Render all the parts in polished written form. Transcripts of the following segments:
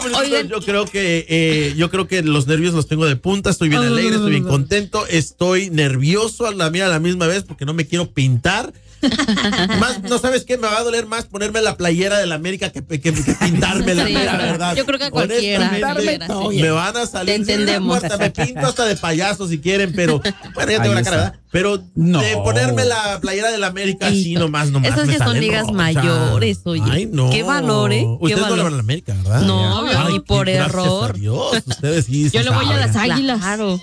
minutos. Yo creo que los nervios los tengo de punta. Estoy bien alegre, estoy bien contento. Estoy nervioso a la misma vez porque no me quiero pintar. Más, no sabes qué, me va a doler más ponerme la playera de la América que pintarme la verdad. Yo creo que a cualquiera. Me van a salir. Te entendemos. Me pinto hasta de payaso si quieren, pero bueno, ya tengo la cara, ¿verdad? Pero de ponerme la playera de la América así nomás. Esas que son ligas mayores, oye. Ay, no. Qué valor, ¿eh? Ustedes no le van a la América, ¿verdad? No, ni por error. Dios, ustedes sí. Yo le voy a las Águilas. Claro.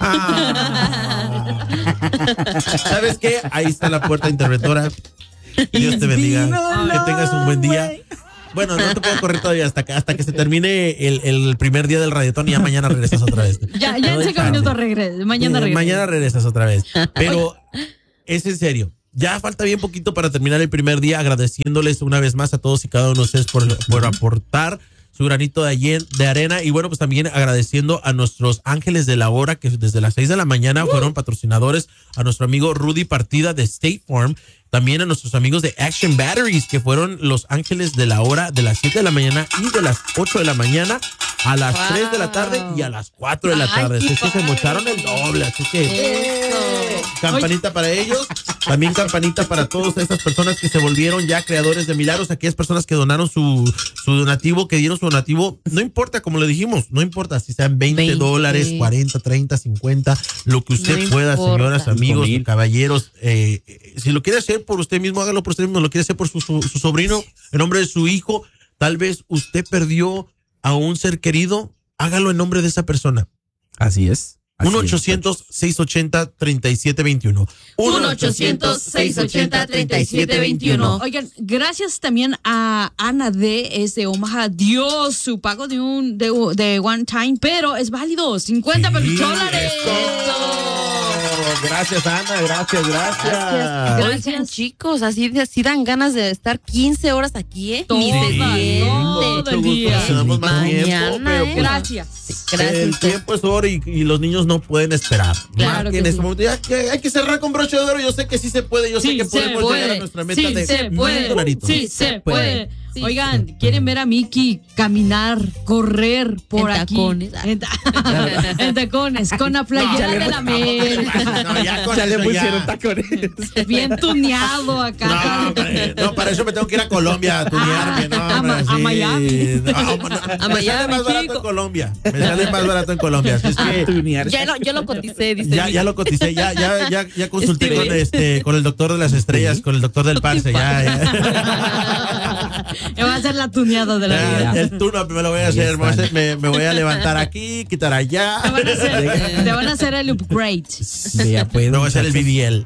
¿Sabes qué? Ahí está la puerta interventora. Dios te bendiga. Que tengas un buen día. Bueno, no te puedo correr todavía hasta que se termine el primer día del Radiotón y ya mañana regresas otra vez. Ya en 5 minutos regreso. Mañana regreso. Mañana regresas otra vez. Pero es en serio. Ya falta bien poquito para terminar el primer día, agradeciéndoles una vez más a todos y cada uno de ustedes por aportar su granito de arena. Y bueno, pues también agradeciendo a nuestros ángeles de la hora que desde las 6 de la mañana fueron patrocinadores, a nuestro amigo Rudy Partida de State Farm, también a nuestros amigos de Action Batteries que fueron los ángeles de la hora de las 7 de la mañana y de las 8 de la mañana a las 3 de la tarde y a las 4 de la tarde. Así que se mocharon el doble, así que campanita para ellos, también campanita para todas estas personas que se volvieron ya creadores de milagros, aquellas personas que donaron su donativo, que dieron su donativo, no importa, como le dijimos, no importa si sean $20, 40, 30, 50, lo que usted pueda, señoras, amigos, caballeros, si lo quiere hacer por usted mismo, hágalo por usted mismo, lo quiere hacer por su sobrino, en nombre de su hijo, tal vez usted perdió a un ser querido, hágalo en nombre de esa persona. Así es. 1-800-680-3721. 1-800-680-3721. Oigan, gracias también a Ana de Omaha. Dio su pago de one time, pero es válido. $50. Gracias, Ana. Gracias. Oigan, chicos, así dan ganas de estar 15 horas aquí, ¿eh? Todo el día. Tenemos más tiempo, pero pues, gracias. El tiempo es oro y los niños no pueden esperar. Claro que en este sí. momento ya que hay que cerrar con broche de oro. Yo sé que sí se puede. Yo sé que podemos llegar a nuestra meta de $1,000. Sí se puede. Oigan, ¿quieren ver a Mickey caminar, correr por en aquí? Tacones. En tacones, con la playera de la América. Ya le pusieron tacones. Bien tuneado acá. No, para eso me tengo que ir a Colombia a tunearme. A Miami. A Miami, me sale más barato en Colombia. Me sale más barato en Colombia. Así es que yo lo coticé, dice. Ya lo coticé. Ya consulté con el doctor de las estrellas, con el doctor del Parce. Me va a hacer la tuneada de la vida. El turno me lo voy a hacer. Me voy a levantar aquí, quitar allá. Te van a hacer el upgrade. Ya puedo. Me voy a hacer el BBL.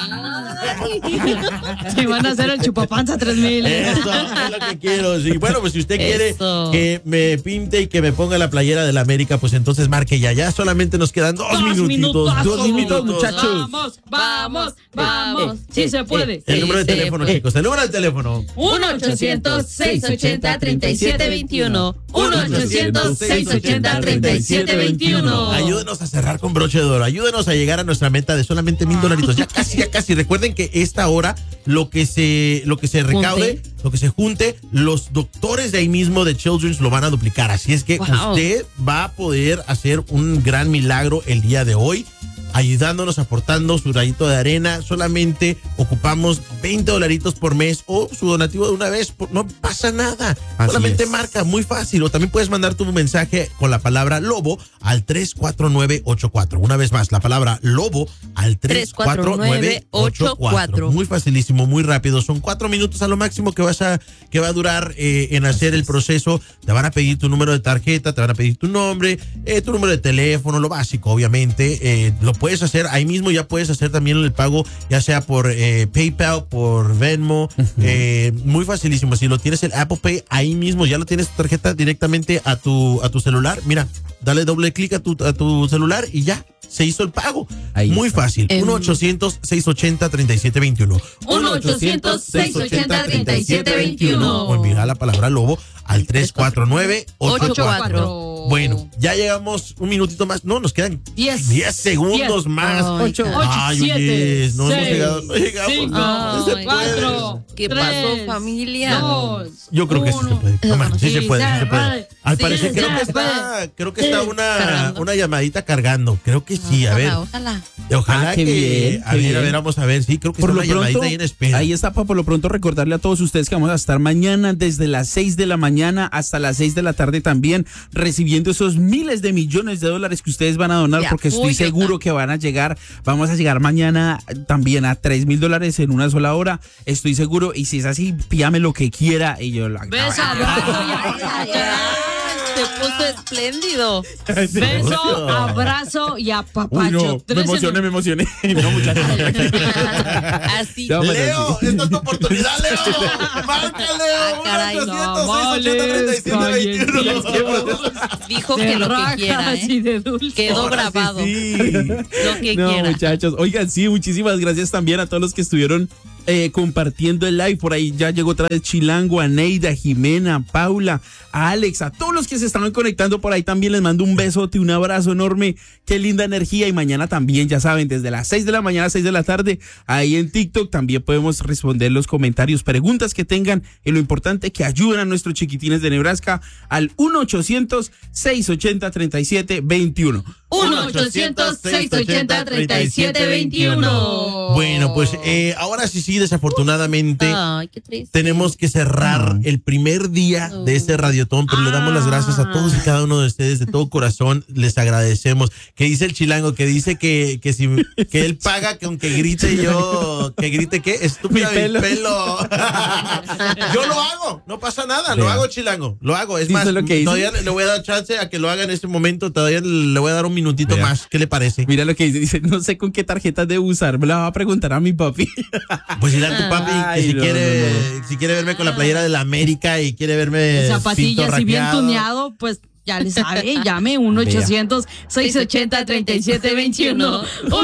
Te van a hacer el chupapanza 3000. Eso es lo que quiero. Sí. Bueno, pues si usted quiere que me pinte y que me ponga la playera de la América, pues entonces marque ya. Ya solamente nos quedan 2 minutitos. 2 minutos, muchachos. Vamos. Sí se puede. El número de teléfono, chicos. El número de teléfono. 1-800-680-3721. 1-800-680-3721. Ayúdenos a cerrar con broche de oro. Ayúdenos a llegar a nuestra meta de solamente $1,000. Ya casi. Recuerden que esta hora lo que se recaude, lo que se junte, los doctores de ahí mismo de Children's lo van a duplicar. Así es que usted va a poder hacer un gran milagro el día de hoy, ayudándonos, aportando su granito de arena. Solamente ocupamos $20 por mes o su donativo de una vez. No pasa nada. Solamente marca, muy fácil. O también puedes mandar tu mensaje con la palabra Lobo al 34984. Una vez más, la palabra Lobo al 34984. Muy facilísimo, muy rápido. Son 4 minutos a lo máximo que va a durar en hacer el proceso. Te van a pedir tu número de tarjeta, te van a pedir tu nombre, tu número de teléfono, lo básico, obviamente. Lo puedes hacer ahí mismo, ya puedes hacer también el pago, ya sea por PayPal, por Venmo, muy facilísimo. Si lo tienes el Apple Pay, ahí mismo ya lo tienes tu tarjeta directamente a tu celular. Mira, dale doble clic a tu celular y ya se hizo el pago. Ahí muy está fácil. 1-800-680-3721. 1-800-680-3721. O enviar la palabra Lobo al 34984. Bueno, ya llegamos un minutito más. No, nos quedan 10 segundos más. 8, Ay, 7, oye, no hemos 6, llegado. No llegamos. 5, No se puede. 4, ¿Qué pasó, familia? 2, Yo creo que sí se puede. Toma, sí se puede, sí se puede. Al Sí, parecer se creo que está Cargando. una llamadita cargando. Creo que sí, a ver. Ojalá. Ojalá qué que bien, a qué ver, bien. vamos a ver. Sí, creo que Por está lo una llamadita pronto, ahí en espera. ahí está, por lo pronto recordarle a todos ustedes que vamos a estar mañana desde las 6 de la mañana hasta las 6 de la tarde también, recibiendo esos miles de millones de dólares que ustedes van a donar, De porque estoy apoyo, seguro que van a llegar, vamos a llegar mañana también a $3,000 en una sola hora, estoy seguro, y si es así, pídame lo que quiera y yo lo hago. beso, abrazo y apapacho. Se puso espléndido. Beso, abrazo y apapacho. Uy, no, me emocioné. No, muchachos. Así. Ya, Leo, esta es tu oportunidad, Leo. Marca, Leo. caray, 1-800-680-3721. Dijo que lo que quiera, así de dulce. Quedó Ahora grabado. sí. Lo que No, quiera. muchachos. Oigan, sí, muchísimas gracias también a todos los que estuvieron compartiendo el live. Por ahí ya llegó otra vez Chilango, a Neida, a Jimena, a Paula, a Alex, a todos los que se estaban conectando por ahí también les mando un besote, un abrazo enorme. Qué linda energía. Y mañana también, ya saben, desde las 6 de la mañana a 6 de la tarde, ahí en TikTok también podemos responder los comentarios, preguntas que tengan. Y lo importante, que ayuden a nuestros chiquitines de Nebraska al 1-800-680-3721. 1-800-680-3721. Bueno, pues ahora sí, desafortunadamente Ay, qué triste. tenemos que cerrar el primer día de este radiotón, pero le damos las gracias a todos y cada uno de ustedes de todo corazón. Les agradecemos. Que dice el Chilango, que dice que él paga que aunque grite yo, que grite ¿qué? Estúpida mi pelo. Yo lo hago, no pasa nada, lo Vea. hago, Chilango, lo hago. Es ¿Dice más, lo que dice? todavía le voy a dar chance a que lo haga en este momento, todavía le voy a dar un minutito Vea. más. ¿Qué le parece? Mira lo que dice, no sé con qué tarjeta debo usar, me la va a preguntar a mi papi. Pues dile a tu papi que Ay, si no, si quiere verme con la playera de la América y quiere verme Zapatillas y bien pintorraqueado. tuneado, pues ya le sabe, llame 1-800-680-3721.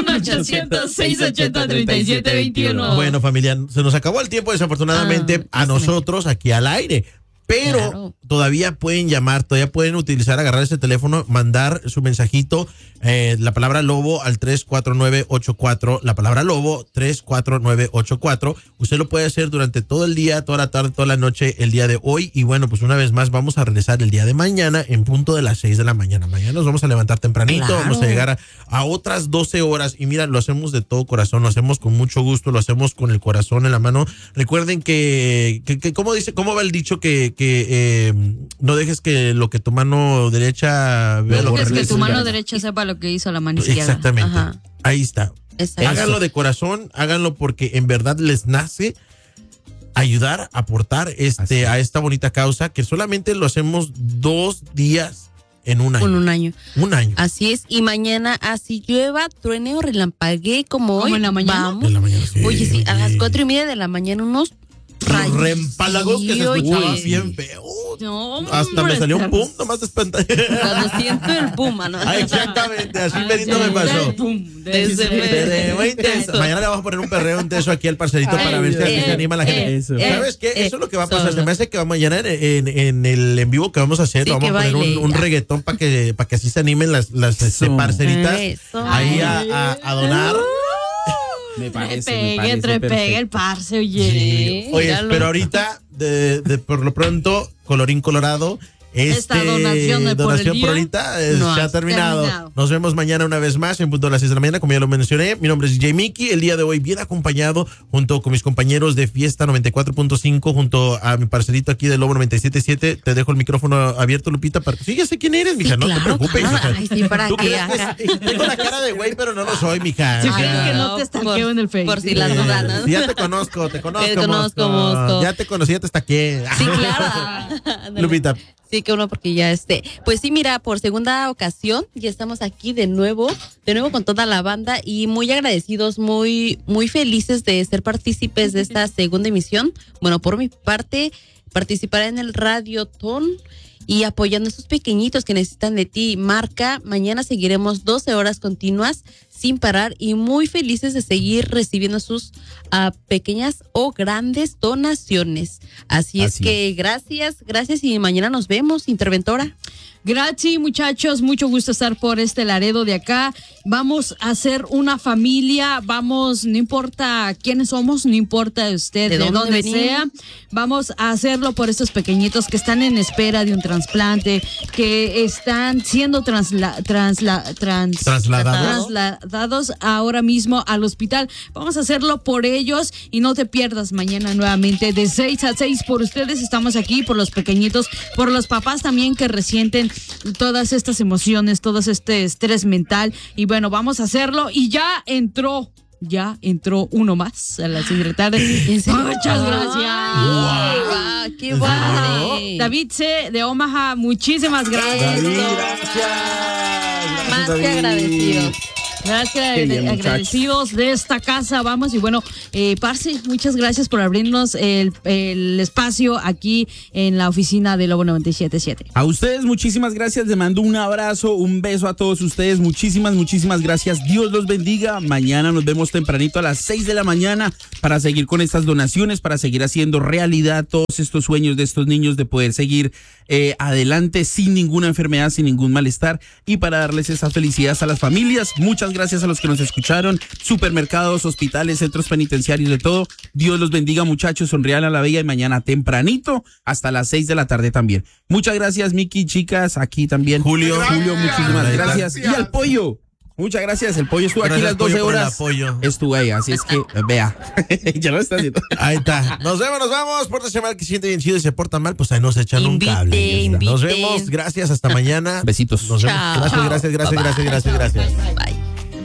1-800-680-3721. Bueno, familia, se nos acabó el tiempo desafortunadamente a nosotros aquí al aire. Pero Claro. todavía pueden llamar, todavía pueden utilizar, agarrar ese teléfono, mandar su mensajito, la palabra lobo al 34984, la palabra lobo 34984. Usted lo puede hacer durante todo el día, toda la tarde, toda la noche, el día de hoy. Y bueno, pues una vez más vamos a regresar el día de mañana en punto de las 6 de la mañana. Mañana nos vamos a levantar tempranito, Claro. vamos a llegar a otras 12 horas. Y mira, lo hacemos de todo corazón, lo hacemos con mucho gusto, lo hacemos con el corazón en la mano. Recuerden que ¿cómo va el dicho? Que no dejes que lo que tu mano derecha vea No lo dejes que regresa. tu mano derecha sepa lo que hizo la mano izquierda. Exactamente. Ajá. Ahí está. Exacto. Háganlo de corazón, háganlo porque en verdad les nace ayudar, aportar a esta bonita causa que solamente lo hacemos 2 días en un año. Con un año. Un año. Así es. Y mañana, así llueva, truene o relampaguee como hoy. ¿Como en la mañana? Vamos. En la mañana, sí, Oye, sí, a oye. las 4:30 de la mañana, unos Los reempálagos que se escuchaban oye. bien feo. No, Hasta me salió un pum, nomás de espantar. Cuando siento el puma, ¿no? Ah, exactamente, así merito me pasó. Mañana le vamos a poner un perreo intenso aquí al parcerito para ver si así se anima la gente. eso. ¿Sabes qué? Eso es lo que va a pasar. solo. Se me hace que mañana en el en vivo que vamos a hacer, Sí, vamos que a poner baile, un ya. reggaetón para que así se animen las Eso. parceritas Eso. ahí a donar. Me Pegue perfecto. el parce, oye. Sí, Oye, míralo. pero ahorita, por lo pronto, colorín colorado. Esta donación de por el por día ahorita no se ha ha terminado. Nos vemos mañana una vez más en punto de las 6 de la mañana, como ya lo mencioné. Mi nombre es DJ Mickey. El día de hoy bien acompañado junto con mis compañeros de Fiesta 94.5, junto a mi parcerito aquí de Lobo 97.7. Te dejo el micrófono abierto, Lupita. Sí, ya sé quién eres, mija. Sí, No te claro, preocupes, claro. mija. Ay, sí, para ¿Tú que crees haga. tengo la cara de güey, pero no lo soy, mija. Si O sea, crees que no te stalkeo en el Facebook. Por si las dudas, ¿no? Sí, ya te conozco, Te conozco, Mosco. Mosco. Ya te conocí, ya te estaqué. Sí, claro. Ándale. Lupita. Sí, que uno porque ya pues sí, mira, por segunda ocasión ya estamos aquí de nuevo con toda la banda y muy agradecidos, muy felices de ser partícipes de esta segunda emisión. Bueno, por mi parte, participar en el Radiotón y apoyando a estos pequeñitos que necesitan de ti. Marca, mañana seguiremos 12 horas continuas, sin parar y muy felices de seguir recibiendo sus pequeñas o grandes donaciones. Así es que gracias y mañana nos vemos, interventora. Gracias, muchachos, mucho gusto estar por este Laredo de acá. Vamos a ser una familia, vamos, no importa quiénes somos, no importa usted de dónde sea, vamos a hacerlo por estos pequeñitos que están en espera de un trasplante, que están siendo trasladados ahora mismo al hospital. Vamos a hacerlo por ellos y no te pierdas mañana nuevamente de 6 a 6 por ustedes. Estamos aquí por los pequeñitos, por los papás también que resienten todas estas emociones, todo este estrés mental. Y bueno, vamos a hacerlo. Y ya entró uno más a la secretaria. Muchas gracias. ¡Wow! ¡Qué bueno! David C. de Omaha, muchísimas gracias. David, gracias. Más que agradecidos. Gracias, agradecidos de esta casa, vamos, y bueno, Parce, muchas gracias por abrirnos el espacio aquí en la oficina de Lobo 97.7. A ustedes muchísimas gracias, les mando un abrazo, un beso a todos ustedes, muchísimas gracias, Dios los bendiga. Mañana nos vemos tempranito a las 6 de la mañana para seguir con estas donaciones, para seguir haciendo realidad todos estos sueños de estos niños de poder seguir adelante sin ninguna enfermedad, sin ningún malestar, y para darles esas felicidades a las familias. Muchas gracias a los que nos escucharon, supermercados, hospitales, centros penitenciarios, de todo. Dios los bendiga, muchachos, sonrían a la vida, y mañana tempranito hasta las 6 de la tarde también. Muchas gracias, Miki, chicas, aquí también. Julio, muchísimas gracias. Y al Pollo. Muchas gracias, el Pollo estuvo aquí las 12 horas. Estuvo ahí, así es que vea. Ya lo está haciendo. Ahí está. Nos vamos. Pórtese mal, que siente bien chido, y se porta mal, pues ahí nos echan un cable. Nos vemos, gracias, hasta mañana. Besitos. Nos vemos. Gracias. Bye.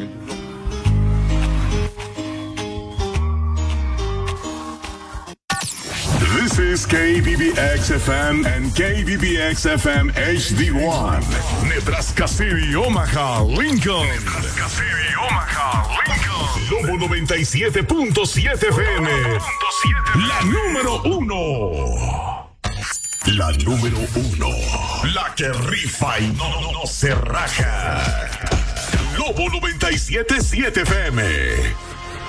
This is KBBX-FM and KBBX-FM HD1. Nebraska City, Omaha, Lincoln. Lobo 97.7 FM. La número 1. La número 1. La que rifa y no se raja. Lobo 97.7 FM.